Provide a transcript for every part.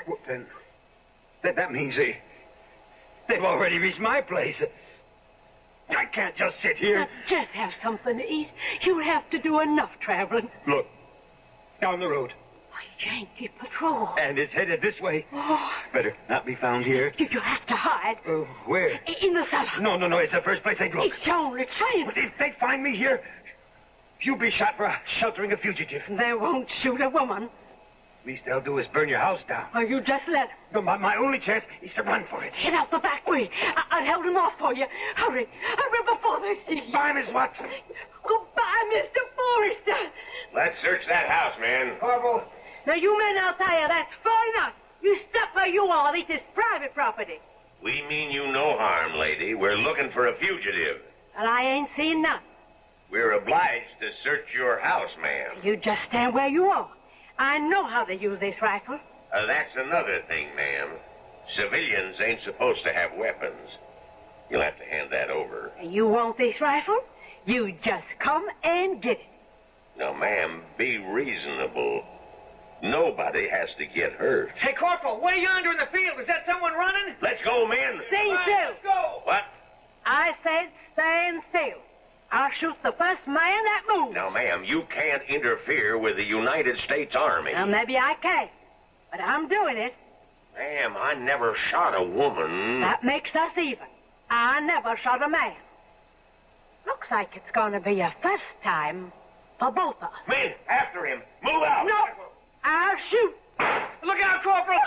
Well, then that means they've already reached my place. I can't just sit here. Now, just have something to eat. You have to do enough traveling. Look, down the road. A Yankee patrol. And it's headed this way. Oh. Better not be found here. You have to hide. Where? In the cellar. No. It's the first place they'd look. It's the only chance. But if they find me here, you'll be shot for sheltering a fugitive. They won't shoot a woman. Least they'll do is burn your house down. Or you just let them. No, my only chance is to run for it. Get out the back way. I'll hold them off for you. Hurry before they see you. Bye, Miss Watson. Goodbye, Mr. Forrester. Let's search that house, man. Corporal. Now, you men out there, that's far enough. You stop where you are. This is private property. We mean you no harm, lady. We're looking for a fugitive. Well, I ain't seen none. We're obliged to search your house, ma'am. You just stand where you are. I know how to use this rifle. That's another thing, ma'am. Civilians ain't supposed to have weapons. You'll have to hand that over. You want this rifle? You just come and get it. Now, ma'am, be reasonable. Nobody has to get hurt. Hey, Corporal, way yonder in the field. Is that someone running? Let's go, men. Stay still. Let's go. What? I said stand still. I'll shoot the first man that moves. Now, ma'am, you can't interfere with the United States Army. Now, maybe I can, but I'm doing it. Ma'am, I never shot a woman. That makes us even. I never shot a man. Looks like it's going to be a first time for both of us. Men, after him. Move out. No, I'll shoot. Look out, Corporal.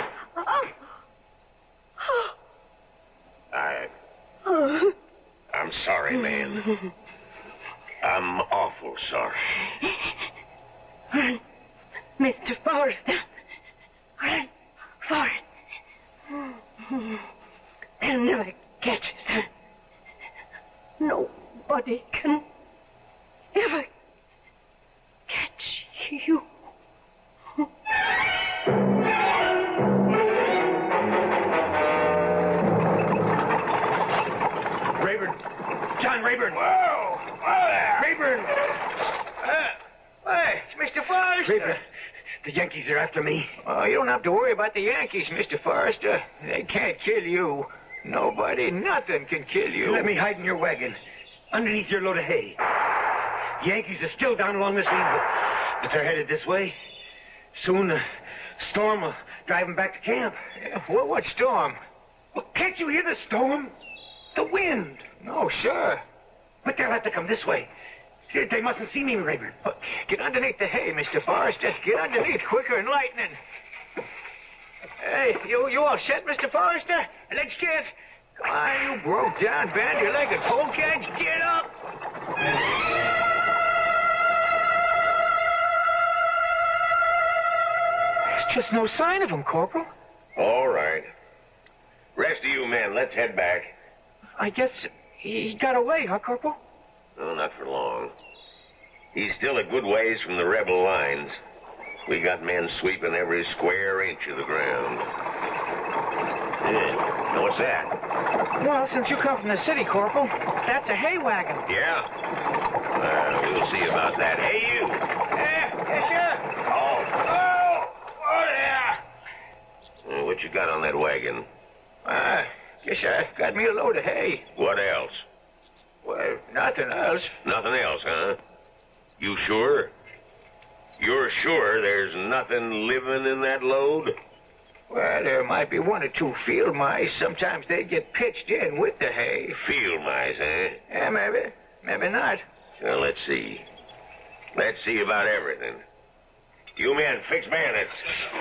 I'm sorry, man. I'm awful sorry. Run, Mr. Forrester. Run for it. They'll never catch us. Nobody can ever catch you. John Rayburn. Whoa there. Rayburn. Hey, it's Mr. Forrester. Rayburn. The Yankees are after me. Oh, you don't have to worry about the Yankees, Mr. Forrester. They can't kill you. Nobody, nothing can kill you. Let me hide in your wagon, underneath your load of hay. Yankees are still down along this lane, but they're headed this way. Soon, a storm will drive them back to camp. What storm? Well, can't you hear the storm? The wind. No, sir. But they'll have to come this way. They mustn't see me, Rayburn. Get underneath the hay, Mr. Forrester. Get underneath quicker than lightning. Hey, you all set, Mr. Forrester? Let's get... Come on, you broke down, bandy-legged polecat. Get up! There's just no sign of him, Corporal. All right. Rest of you men, let's head back. I guess he got away, huh, Corporal? No, not for long. He's still a good ways from the rebel lines. We got men sweeping every square inch of the ground. Now, what's that? Well, since you come from the city, Corporal, that's a hay wagon. Yeah? We'll see about that. Hey, you! Yes, sir. Oh, what you got on that wagon? Guess I got me a load of hay. What else? Well, nothing else. Nothing else, huh? You sure? You're sure there's nothing living in that load? Well, there might be one or two field mice. Sometimes they get pitched in with the hay. Field mice, eh? Yeah, maybe. Maybe not. Well, let's see. Let's see about everything. You men, fix bayonets.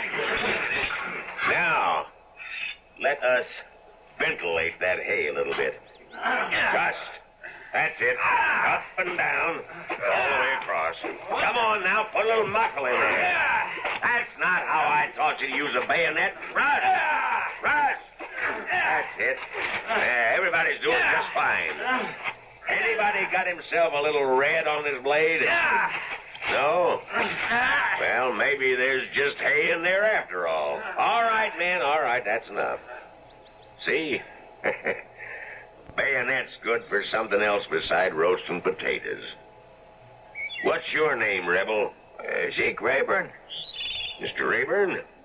Now, let us ventilate that hay a little bit. Just. That's it. Up and down. All the way across. Come on now, put a little muscle in there. That's not how I taught you to use a bayonet. Rush! Rush! That's it. Everybody's doing just fine. Anybody got himself a little red on his blade? No? Well, maybe there's just hay in there after all. All right, men, all right, that's enough. See? Bayonet's good for something else beside roasting potatoes. What's your name, Rebel? Zeke Rayburn. Mr. Rayburn?